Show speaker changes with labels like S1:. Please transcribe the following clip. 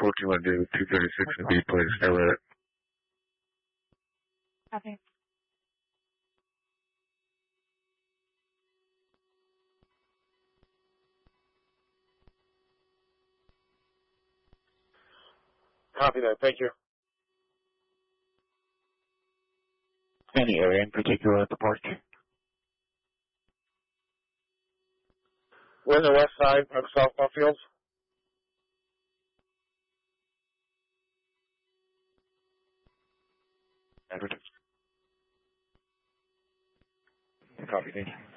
S1: 14 want to do 236 and B, please. Stay with it.
S2: Okay.
S3: Copy that. Thank you.
S4: Any area in particular at the park?
S3: We're on the west side of softball fields.
S4: Edward. Copy, thank you.